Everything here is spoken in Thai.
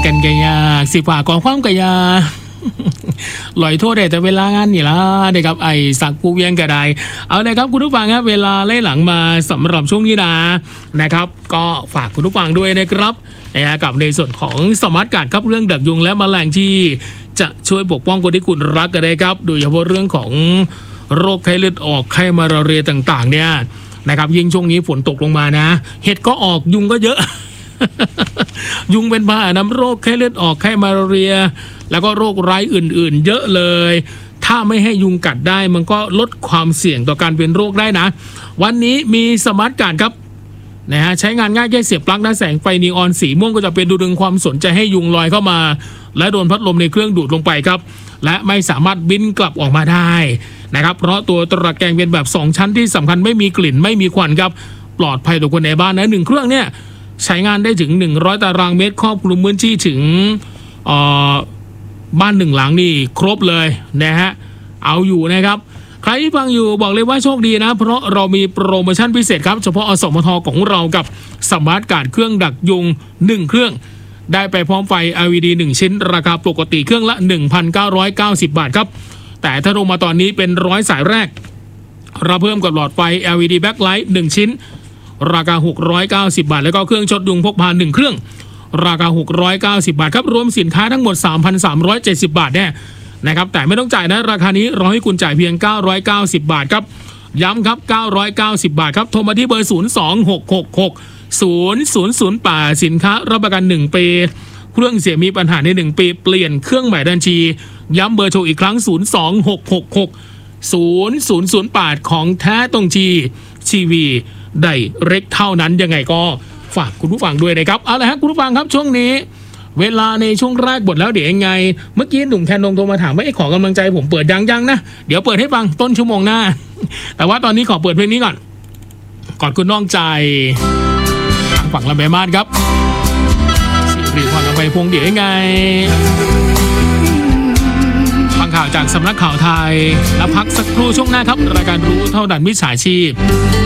กันกะยากสิฝ่ากองความกะยาลอยโทษแต่เวลางานนี่ละเด็กครับไอสักผู้เวียงกระไดเอาเลยครับคุณผู้ฟังครับเวลาไล่หลังมาสำหรับช่วงนี้นะครับก็ฝากคุณผู้ฟังด้วยนะครับกับในส่วนของสมาร์ทการ์ดครับเรื่องดักยุงและแมลงที่จะช่วยปกป้องคนที่คุณรักกันได้ครับโดยเฉพาะเรื่องของโรคไข้เลือดออกไข้มาลาเรียต่างๆเนี่ยนะครับยิ่งช่วงนี้ฝนตกลงมานะเห็ดก็ออกยุงก็เยอะ ยุงเป็นพาหะนำโรคไข้เลือดออกไข้มาลาเรียแล้วก็โรคร้ายอื่นๆเยอะเลยถ้าไม่ให้ยุงกัดได้มันก็ลดความเสี่ยงต่อการเป็นโรคได้นะวันนี้มีสมาร์ทการ์ดครับนะฮะใช้งานง่ายแค่เสียบปลั๊กนะแสงไฟนีออนสีม่วงก็จะเป็นดูดึงความสนใจให้ยุงลอยเข้ามาและโดนพัดลมในเครื่องดูดลงไปครับและไม่สามารถบินกลับออกมาได้นะครับเพราะตัวตะแกรงเป็นแบบ2ชั้นที่สำคัญไม่มีกลิ่นไม่มีควันครับปลอดภัยต่อคนในบ้านนะ1เครื่องเนี่ยใช้งานได้ถึง100ตารางเมตรครอบคลุมพื้นที่ถึงบ้าน1หลังนี่ครบเลยนะฮะเอาอยู่นะครับใครที่ฟังอยู่บอกเลยว่าโชคดีนะเพราะเรามีโปรโมชั่นพิเศษครับเฉพาะอสมทของเรากับสมาร์ทการ์ดเครื่องดักยุง1เครื่องได้ไปพร้อมไฟ LED 1ชิ้นราคาปกติเครื่องละ 1,990 บาทครับแต่ถ้าลงมาตอนนี้เป็น100สายแรกเราเพิ่มกับหลอดไฟ LED backlight 1ชิ้นราคา690บาทแล้วก็เครื่องชดยุงพกพา1เครื่องราคา690บาทครับรวมสินค้าทั้งหมด 3,370 บาทเนี่ยนะครับแต่ไม่ต้องจ่ายนะราคานี้รอให้คุณจ่ายเพียง990บาทครับย้ำครับ990บาทครับโทรมาที่เบอร์026660008สินค้ารับประกัน1ปีเครื่องเสียมีปัญหาใน1ปีเปลี่ยนเครื่องใหม่ทันทีย้ำเบอร์โทรอีกครั้ง026660008ของแท้ตรงทีวีได้เล็กเท่านั้นยังไงก็ฝากคุณผู้ฟังด้วยนะครับเอาละฮะคุณผู้ฟังครับช่วงนี้เวลาในช่วงแรกหมดแล้วเดี๋ยวยังไงเมื่อกี้หนุ่มแคนนงโทรมาถามว่าขอกำลังใจผมเปิดยังนะเดี๋ยวเปิดให้ฟังต้นชั่วโมงหน้าแต่ว่าตอนนี้ขอเปิดเพลงนี้ก่อนคุณน้องใจทางฝั่งลำไยมาศครับสิริพรลำไยพงษ์เดี๋ยวยังไงฟังข่าวจากสำนักข่าวไทยแล้วพักสักครู่ช่วงหน้าครับรายการรู้เท่าทันมิจฉาชีพ